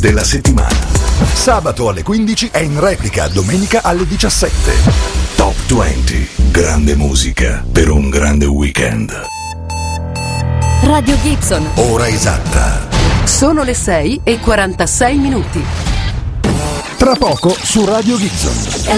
della settimana. Sabato alle 15 e in replica domenica alle 17. Top 20. Grande musica per un grande weekend. Radio Gibson. Ora esatta. Sono le 6:46. Tra poco su Radio Gibson.